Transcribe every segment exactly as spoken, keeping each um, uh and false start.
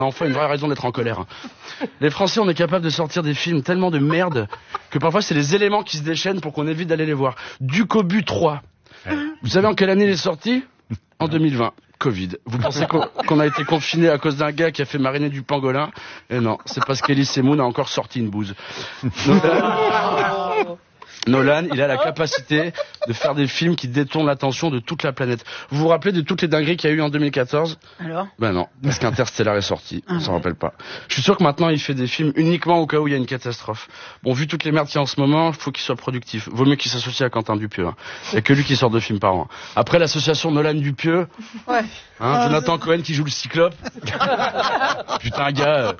enfin une vraie raison d'être en colère. Les Français, on est capable de sortir des films tellement de merde que parfois c'est les éléments qui se déchaînent pour qu'on évite d'aller les voir. Ducobu trois. Vous savez en quelle année il est sorti ? En deux mille vingt. Covid. Vous pensez qu'on, qu'on a été confiné à cause d'un gars qui a fait mariner du pangolin ? Eh non, c'est parce qu'Elie Moon a encore sorti une bouse. Nolan, Nolan, il a la capacité de faire des films qui détournent l'attention de toute la planète. Vous vous rappelez de toutes les dingueries qu'il y a eu en deux mille quatorze ? Alors ? Ben non, parce qu'Interstellar est sorti, ah on s'en ouais. rappelle pas. Je suis sûr que maintenant il fait des films uniquement au cas où il y a une catastrophe. Bon, vu toutes les merdes qu'il y a en ce moment, il faut qu'il soit productif. Vaut mieux qu'il s'associe à Quentin Dupieux. Hein. Il y a que lui qui sort deux films par an. Après l'association Nolan-Dupieux, ouais. hein, Jonathan Cohen qui joue le Cyclope. Putain, gars...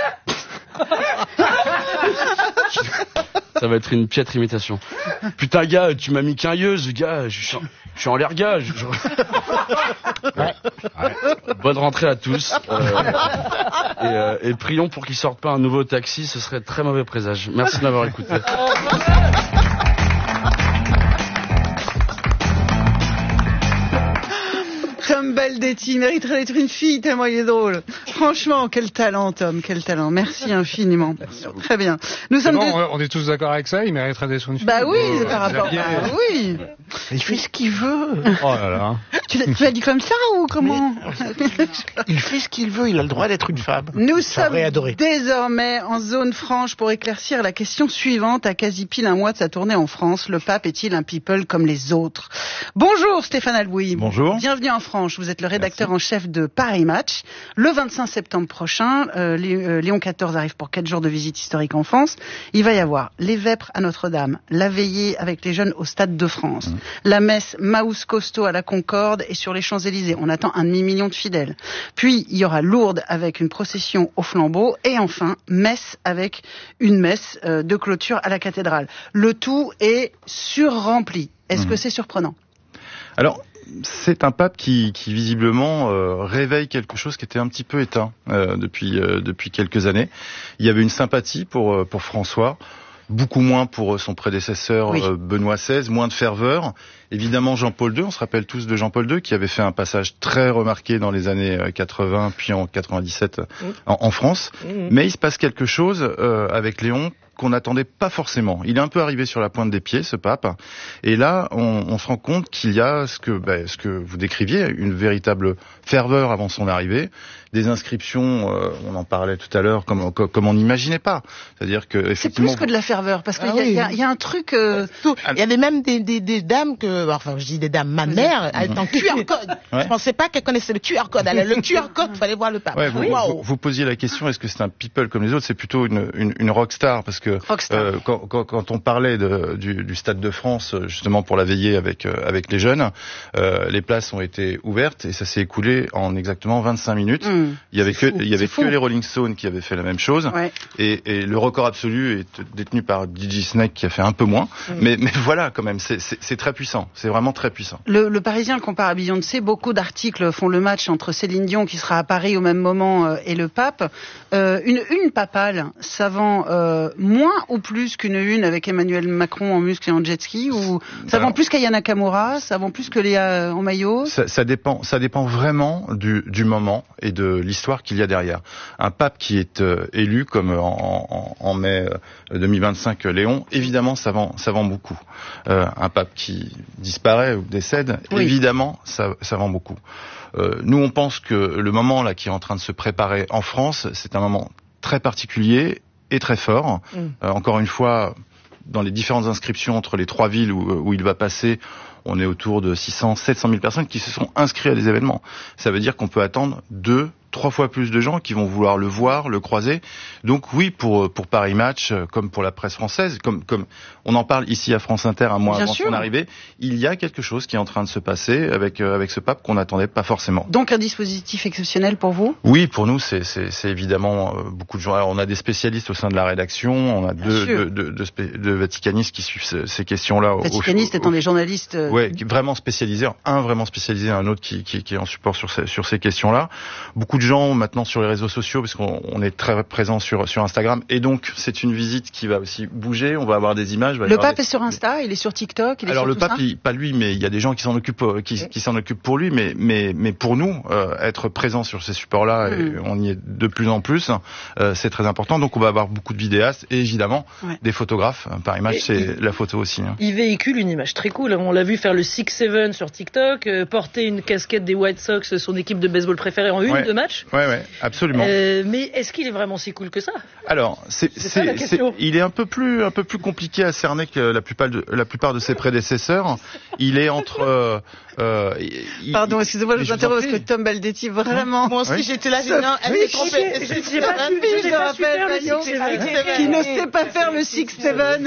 Ça va être une piètre imitation. Putain, gars, tu m'as mis qu'un yeuse, gars. Je suis en, je suis en l'air, gars. Je... Ouais. Ouais. Bonne rentrée à tous. Euh, et, euh, et prions pour qu'il sorte pas un nouveau Taxi. Ce serait très mauvais présage. Merci de m'avoir écouté. Tom Baldetti mériterait d'être une fille tellement il est drôle. Franchement, quel talent, Tom, quel talent. Merci infiniment. Merci Très bien. Nous sommes bon, deux... on est tous d'accord avec ça. Il mériterait d'être une fille. Bah oui, euh, par rapport. Ah, oui. Il fait ce qu'il veut. Oh là là. Tu l'as, tu l'as dit comme ça ou comment ? Il fait ce qu'il veut. Il a le droit d'être une femme. Nous Ça sommes adoré. désormais en zone franche pour éclaircir la question suivante. À quasi pile un mois de sa tournée en France, le pape est-il un people comme les autres ? Bonjour Stéphane Albouy. Bonjour. Bienvenue en France. Vous êtes le rédacteur Merci. en chef de Paris Match. Le vingt-cinq septembre prochain, euh, Léon quatorze arrive pour quatre jours de visite historique en France. Il va y avoir les Vêpres à Notre-Dame, la veillée avec les jeunes au Stade de France, mmh. la messe Maus Costaud à la Concorde et sur les Champs-Élysées. On attend un demi-million de fidèles. Puis, il y aura Lourdes avec une procession au flambeau et enfin, Metz avec une messe euh, de clôture à la cathédrale. Le tout est surrempli. Est-ce mmh. que c'est surprenant ? Alors, c'est un pape qui, qui visiblement euh, réveille quelque chose qui était un petit peu éteint euh, depuis euh, depuis quelques années. Il y avait une sympathie pour euh, pour François, beaucoup moins pour son prédécesseur oui. euh, Benoît seize, moins de ferveur. Évidemment Jean-Paul deux, on se rappelle tous de Jean-Paul deux qui avait fait un passage très remarqué dans les années quatre-vingts puis en quatre-vingt-dix-sept mmh. en, en France. Mmh. Mais il se passe quelque chose euh, avec Léon qu'on n'attendait pas forcément. Il est un peu arrivé sur la pointe des pieds, ce pape. Et là, on, on se rend compte qu'il y a ce que, bah, ce que vous décriviez, une véritable ferveur avant son arrivée, des inscriptions, euh, on en parlait tout à l'heure, comme, comme, comme on n'imaginait pas. C'est-à-dire que effectivement, c'est plus que de la ferveur, parce qu'il ah y, oui. y, y a un truc. Euh... Il y avait même des, des, des dames que, enfin, je dis des dames. Ma mère, elle est en Q R code. Ouais. Je pensais pas qu'elle connaissait le Q R code. Elle a le Q R code, il fallait voir le pape. Ouais, vous, wow. vous, vous posiez la question, est-ce que c'est un people comme les autres ? C'est plutôt une, une, une rockstar, parce que euh, quand, quand, quand on parlait de, du, du Stade de France, justement pour la veillée avec euh, avec les jeunes, euh, les places ont été ouvertes et ça s'est écoulé en exactement vingt-cinq minutes. Mmh, il y avait que fou, il y avait que les Rolling Stones qui avaient fait la même chose. Ouais. Et, et le record absolu est détenu par D J Snake qui a fait un peu moins. Mmh. Mais mais voilà quand même, c'est, c'est, c'est très puissant. C'est vraiment très puissant. Le, le Parisien le compare à Beyoncé. Beaucoup d'articles font le match entre Céline Dion qui sera à Paris au même moment euh, et le pape. Euh, une une papale, ça vend euh, moins ou plus qu'une une avec Emmanuel Macron en muscle et en jet ski, ou ça vend plus qu'Aya Nakamura, ça vend plus que Léa en maillot. Ça, ça dépend, ça dépend vraiment du, du moment et de l'histoire qu'il y a derrière. Un pape qui est euh, élu comme en, en, en mai deux mille vingt-cinq, Léon, évidemment ça vend, ça vend beaucoup. Euh, un pape qui disparaît ou décède, oui. évidemment ça, ça vend beaucoup. Euh, nous on pense que le moment là qui est en train de se préparer en France, c'est un moment très particulier et très fort. Mmh. Euh, encore une fois, dans les différentes inscriptions entre les trois villes où, où il va passer, on est autour de six cents, sept cent mille personnes qui se sont inscrits à des événements. Ça veut dire qu'on peut attendre deux, trois fois plus de gens qui vont vouloir le voir, le croiser. Donc oui, pour pour Paris Match, comme pour la presse française, comme comme on en parle ici à France Inter un mois Bien avant sûr. son arrivée, il y a quelque chose qui est en train de se passer avec euh, avec ce pape qu'on n'attendait pas forcément. Donc un dispositif exceptionnel pour vous ? Oui, pour nous c'est c'est, c'est évidemment euh, beaucoup de gens. Alors, on a des spécialistes au sein de la rédaction, on a deux, deux, deux, deux, de, de vaticanistes qui suivent ces, ces questions-là. Vaticanistes au, au, étant des journalistes. Ouais, ouais, vraiment spécialisé, un vraiment spécialisé, un autre qui, qui, qui est en support sur ces, sur ces questions-là. Beaucoup de gens maintenant sur les réseaux sociaux, parce qu'on on est très présent sur, sur Instagram, et donc c'est une visite qui va aussi bouger. On va avoir des images. Le pape des... est sur Insta, il est sur TikTok. Il est Alors sur le tout pape, ça il, pas lui, mais il y a des gens qui s'en occupent, qui, qui s'en occupent pour lui, mais mais mais pour nous, euh, être présent sur ces supports-là, mmh. et on y est de plus en plus, euh, c'est très important. Donc on va avoir beaucoup de vidéastes et évidemment ouais. des photographes. Par image, et c'est il, la photo aussi. Hein. Il véhicule une image très cool. On l'a vu faire le six seven sur TikTok, euh, porter une casquette des White Sox, son équipe de baseball préférée en une ouais. de match. Ouais, ouais, absolument. Euh, mais est-ce qu'il est vraiment si cool que ça? Alors, c'est, c'est, c'est, ça, c'est il est un peu plus, un peu plus compliqué à cerner que la plupart de, la plupart de ses prédécesseurs. Il est entre. Euh, euh, il, Pardon, excusez-moi, je vous interromps parce que Tom Baldetti, vraiment. Moi aussi, oui. j'étais là, non, elle s'est trompée. J'ai pas su, je rappelle, qui ne sait pas faire le six seven.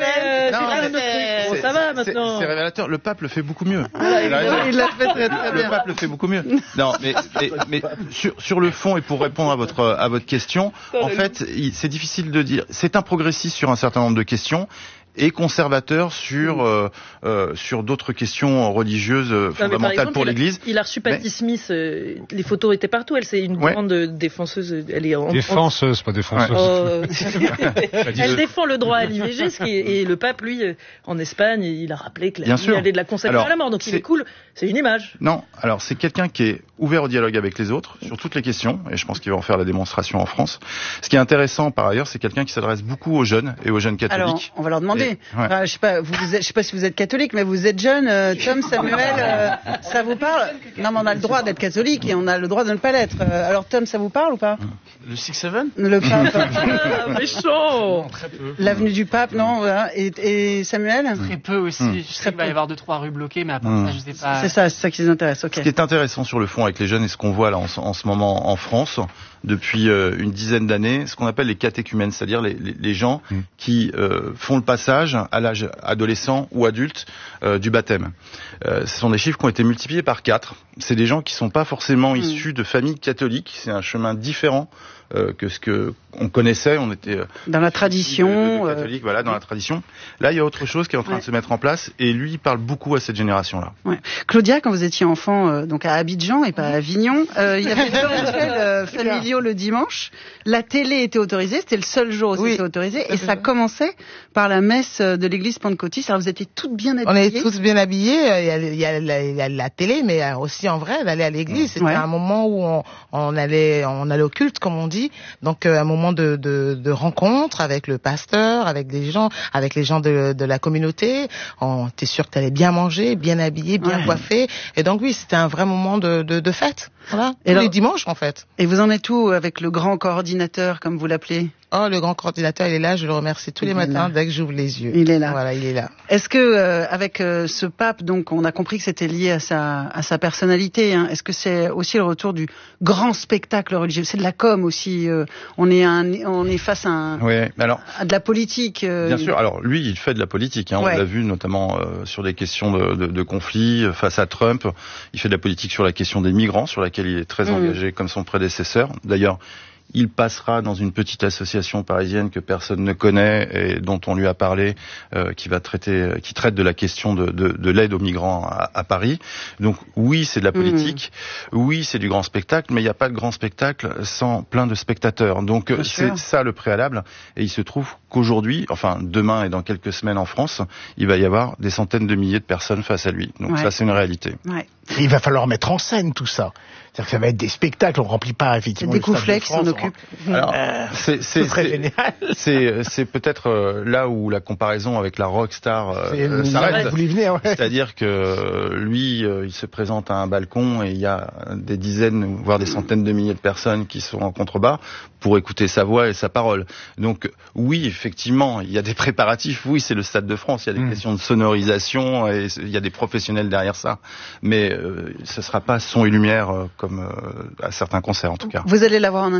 Ça va maintenant. C'est révélateur. Le pape le fait beaucoup mieux. Voilà, il l'a fait très très bien. Le pape le fait beaucoup mieux. Non, mais, mais, mais sur, sur le fond et pour répondre à votre, à votre question, en fait, il, c'est difficile de dire. C'est un progressiste sur un certain nombre de questions. Et conservateur sur euh, euh, sur d'autres questions religieuses euh, fondamentales exemple, pour l'Église. Il a reçu Patti mais... Smith, euh, les photos étaient partout. Elle, c'est une ouais. grande défenseuse. Elle est en défenseuse, en... pas défenseuse. Ouais. Oh. Elle défend le droit à l'I V G, ce qui est... et le pape, lui, en Espagne, il a rappelé que la vie allait de la consécration à la mort. Donc c'est... il est cool. C'est une image. Non, alors c'est quelqu'un qui est ouvert au dialogue avec les autres sur toutes les questions, et je pense qu'il va en faire la démonstration en France. Ce qui est intéressant par ailleurs, c'est quelqu'un qui s'adresse beaucoup aux jeunes et aux jeunes catholiques. Alors, on va leur demander. Et, ouais. enfin, je sais pas, vous, vous êtes, je sais pas si vous êtes catholique, mais vous êtes jeune, euh, Tom, Samuel, euh, ça vous parle? Non, mais on a le droit d'être catholique et on a le droit de ne pas l'être. Euh, alors Tom, ça vous parle ou pas? Le six seven? Le pape. Ah, méchant. Très peu. L'avenue du pape, non, voilà. Et, et Samuel? Très peu aussi. Mmh. Je sais qu'il va y avoir deux trois rues bloquées, mais après mmh. ça, je sais pas. C'est ça, c'est ça qui les intéresse. Okay. Ce qui est intéressant sur le fond avec les jeunes et ce qu'on voit là en, en ce moment en France depuis euh, une dizaine d'années, ce qu'on appelle les catéchumènes, c'est-à-dire les, les, les gens mmh. qui euh, font le passage à l'âge adolescent ou adulte euh, du baptême. Euh, ce sont des chiffres qui ont été multipliés par quatre. C'est des gens qui sont pas forcément mmh. issus de familles catholiques. C'est un chemin différent euh, que ce que on connaissait. On était euh, dans la tradition de, de catholique, euh... voilà, dans la tradition. Là, il y a autre chose qui est en train ouais. de se mettre en place, et lui il parle beaucoup à cette génération-là. Ouais. Claudia, quand vous étiez enfant, euh, donc à Abidjan et pas à Avignon, euh, il y avait des rituels euh, familiaux le dimanche. La télé était autorisée, c'était le seul jour où oui. c'était autorisé, et ça commençait par la messe de l'église pentecôtiste. Alors vous étiez toutes bien habillées. On est tous bien habillés. Il y a, il y a, la, il y a la télé, mais aussi en vrai d'aller à l'église. C'était ouais. un moment où on, on allait, on allait au culte, comme on dit. Donc un moment de, de, de rencontre avec le pasteur, avec des gens, avec les gens de, de la communauté. On était sûr que t'allais bien manger, bien habillé, bien ouais. coiffé. Et donc oui, c'était un vrai moment de, de, de fête. Voilà. Et tous alors, les dimanches en fait. Et vous en êtes où avec le grand coordinateur, comme vous l'appelez? Oh, le grand coordinateur, il est là. Je le remercie tous il les matins dès que j'ouvre les yeux. Il est là. Voilà, il est là. Est-ce que euh, avec euh, ce pape, donc, on a compris que c'était lié à sa à sa personnalité. Hein. Est-ce que c'est aussi le retour du grand spectacle religieux? C'est de la com aussi. Euh, on est un, on est face à, un, oui, alors, à de la politique. Euh... Bien sûr. Alors lui, il fait de la politique. Hein. Ouais. On l'a vu notamment euh, sur des questions de, de, de conflits face à Trump. Il fait de la politique sur la question des migrants, sur laquelle il est très mmh. engagé, comme son prédécesseur. D'ailleurs, il passera dans une petite association parisienne que personne ne connaît et dont on lui a parlé, euh, qui va traiter, qui traite de la question de, de, de l'aide aux migrants à, à Paris. Donc oui, c'est de la politique, mmh. oui, c'est du grand spectacle, mais il n'y a pas de grand spectacle sans plein de spectateurs. Donc Bien c'est sûr. ça le préalable. Et il se trouve qu'aujourd'hui, enfin demain et dans quelques semaines en France, il va y avoir des centaines de milliers de personnes face à lui. Donc ouais. ça, c'est une réalité. Ouais. Il va falloir mettre en scène tout ça. C'est-à-dire que ça va être des spectacles, on remplit pas effectivement. Des coufflets qui s'en occupent. Alors, c'est, c'est, c'est, génial. c'est, c'est peut-être euh, là où la comparaison avec la rockstar euh, s'arrête. Venir, ouais. C'est-à-dire que lui, euh, il se présente à un balcon et il y a des dizaines, voire des centaines de milliers de personnes qui sont en contrebas pour écouter sa voix et sa parole. Donc oui, effectivement, il y a des préparatifs. Oui, c'est le Stade de France. Il y a des mmh. questions de sonorisation et il y a des professionnels derrière ça. Mais euh, ce sera pas son et lumière euh, comme euh, à certains concerts en tout cas. Vous allez l'avoir en interview ?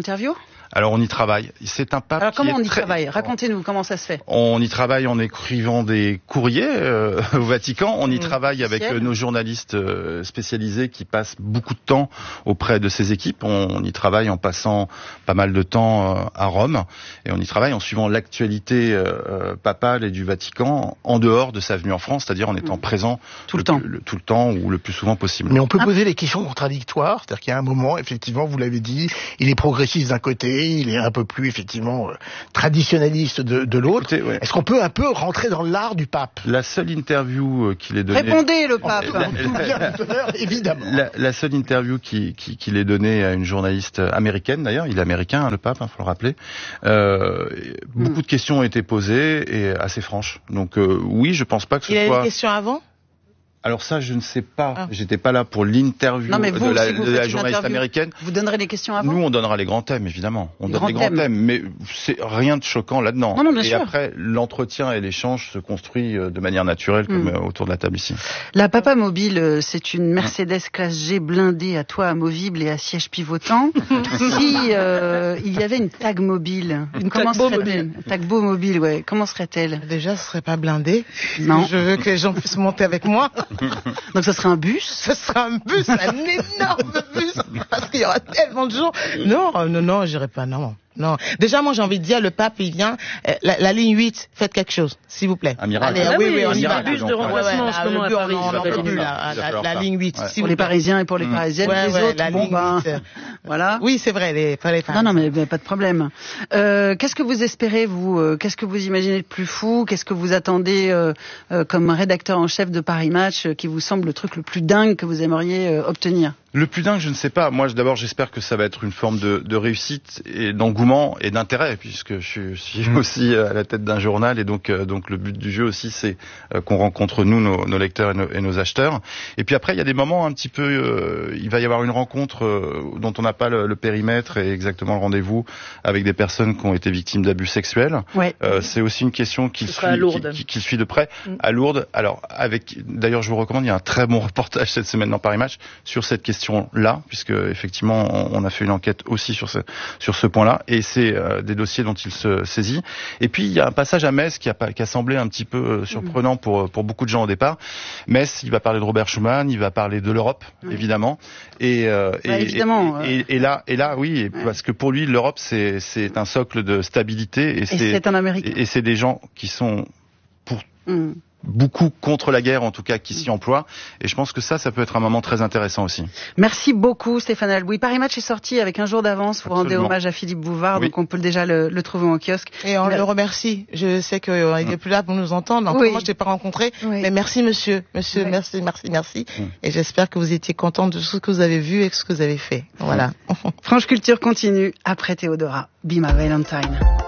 Alors on y travaille. C'est un pape. Alors comment qui est on y très... travaille? Racontez-nous comment ça se fait. On y travaille en écrivant des courriers euh, au Vatican. On y mmh. travaille avec Ciel. nos journalistes euh, spécialisés qui passent beaucoup de temps auprès de ces équipes. On, on y travaille en passant pas mal de temps euh, à Rome et on y travaille en suivant l'actualité euh, papale et du Vatican en dehors de sa venue en France, c'est-à-dire en étant mmh. présent tout le, le temps, le, tout le temps ou le plus souvent possible. Mais on peut poser des questions contradictoires, c'est-à-dire qu'il y a un moment, effectivement, vous l'avez dit, il est progressiste d'un côté, il est un peu plus effectivement euh, traditionnaliste de, de l'autre. Ouais. Est-ce qu'on peut un peu rentrer dans l'art du pape? La seule interview qu'il ait donnée... Répondez le pape. La, la, la, évidemment. La, la seule interview qu'il qui, qui est donnée à une journaliste américaine, d'ailleurs, il est américain, hein, le pape, il hein, faut le rappeler. Euh, mm. Beaucoup de questions ont été posées et assez franches. Donc euh, oui, je pense pas que ce il soit... Il y a des questions avant? Alors ça, je ne sais pas. Ah. J'étais pas là pour l'interview vous, de la, si de la journaliste américaine. Vous donnerez les questions avant? Nous, on donnera les grands thèmes, évidemment. On les donne grands les grands thèmes. thèmes, mais c'est rien de choquant là-dedans. Non, non, bien et sûr. après, l'entretien et l'échange se construit de manière naturelle, comme mm. autour de la table ici. La Papa Mobile, c'est une Mercedes classe G blindée à toit amovible et à siège pivotant. Si euh, il y avait une Tag Mobile, une comment Tagbo serait-elle? mobile. Tagbo mobile, ouais. Comment serait-elle? Déjà, ce serait pas blindé. Non. Je veux que les gens puissent monter avec moi. Donc, ce serait un bus? Ce sera un bus, un énorme bus, parce qu'il y aura tellement de gens. Non, non, non, j'irai pas, non. Non. Déjà, moi, j'ai envie de dire, le pape, il vient, euh, la, la ligne huit, faites quelque chose, s'il vous plaît. Un miracle. Allez, ah oui, oui, oui, on y va. Un bus de remplacement en ce moment à Paris. On n'en peut plus, la, la, la ligne huit. Ouais. Pour les Parisiens et pour les Parisiennes, ouais, les ouais, autres, la bon, ligne ben, huit. voilà. Oui, c'est vrai, les, pas les Non, non, mais, mais pas de problème. Euh, qu'est-ce que vous espérez, vous? euh, Qu'est-ce que vous imaginez de plus fou? Qu'est-ce que vous attendez euh, euh, comme rédacteur en chef de Paris Match, euh, qui vous semble le truc le plus dingue que vous aimeriez euh, obtenir? Le plus dingue, je ne sais pas. Moi, d'abord, j'espère que ça va être une forme de, de réussite et d'engouement et d'intérêt, puisque je suis, je suis aussi à la tête d'un journal et donc, euh, donc le but du jeu aussi, c'est euh, qu'on rencontre nous, nos, nos lecteurs et nos, et nos acheteurs. Et puis après, il y a des moments un petit peu, euh, il va y avoir une rencontre euh, dont on n'a pas le, le périmètre et exactement le rendez-vous avec des personnes qui ont été victimes d'abus sexuels. Ouais. Euh, c'est aussi une question qui suit, qui, qui, qui suit de près mm. à Lourdes. Alors, avec, d'ailleurs, je vous recommande, il y a un très bon reportage cette semaine dans Paris Match sur cette question là, puisque effectivement on a fait une enquête aussi sur ce sur ce point-là, et c'est euh, des dossiers dont il se saisit. Et puis il y a un passage à Metz qui a, qui a semblé un petit peu euh, surprenant pour pour beaucoup de gens au départ. Metz, il va parler de Robert Schuman, il va parler de l'Europe, oui. évidemment, et, euh, bah, et, évidemment, et, et, et là et là oui, et ouais. parce que pour lui l'Europe c'est c'est un socle de stabilité et, et c'est un Américain. Et, et c'est des gens qui sont pour mm. beaucoup contre la guerre, en tout cas, qui s'y emploient. Et je pense que ça, ça peut être un moment très intéressant aussi. Merci beaucoup, Stéphane Albouy. Paris Match est sorti avec un jour d'avance. Vous Absolument. rendez hommage à Philippe Bouvard, oui. donc on peut déjà le, le trouver en kiosque. Et on mais... le remercie. Je sais qu'il euh, n'est plus là pour nous entendre. Donc, oui. Moi, je t'ai pas rencontré. Oui. Mais merci, monsieur. Monsieur, oui. merci, merci, merci. Oui. Et j'espère que vous étiez content de ce que vous avez vu et de ce que vous avez fait. Voilà. France Culture continue après Théodora. Be My Valentine.